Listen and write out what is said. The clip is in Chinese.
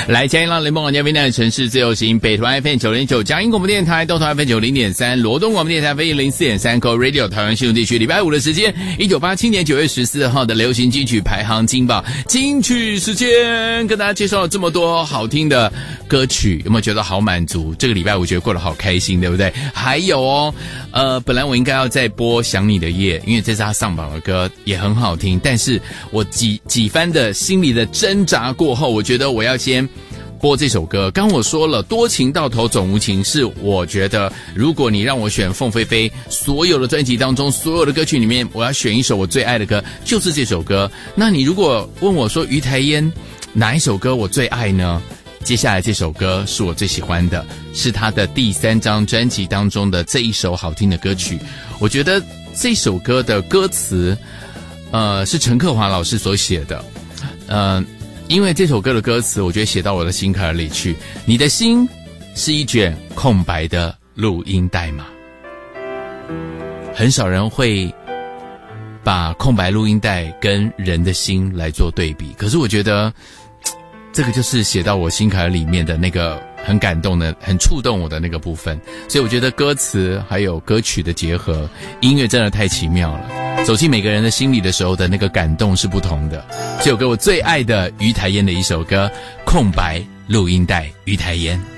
来，嘉义浪联盟广播电台城市自由行，北投 FM 909，嘉义广播电台，东投 FM 90.3，罗东广播电台 FM 104.3 ，Go Radio 台湾新竹地区，礼拜五的时间，1987年9月14号的流行金曲排行金榜金曲时间，跟大家介绍了这么多好听的歌曲，有没有觉得好满足？这个礼拜我觉得过得好开心，对不对？还有本来我应该要再播《想你的夜》，因为这是他上榜的歌，也很好听，但是我几番的心里的挣扎过后，我觉得我要先播这首歌。刚我说了，多情到头总无情，是我觉得如果你让我选凤飞飞所有的专辑当中所有的歌曲里面，我要选一首我最爱的歌，就是这首歌。那你如果问我说于台烟哪一首歌我最爱呢？接下来这首歌是我最喜欢的，是他的第3张专辑当中的这一首好听的歌曲。我觉得这首歌的歌词是陈克华老师所写的，因为这首歌的歌词我觉得写到我的心坎里去。你的心是一卷空白的录音带吗？很少人会把空白录音带跟人的心来做对比，可是我觉得这个就是写到我心坎里面的那个很感动的、很触动我的那个部分。所以我觉得歌词还有歌曲的结合，音乐真的太奇妙了。走进每个人的心里的时候的那个感动是不同的。这首歌我最爱的于台烟的一首歌《空白录音带》，于台烟。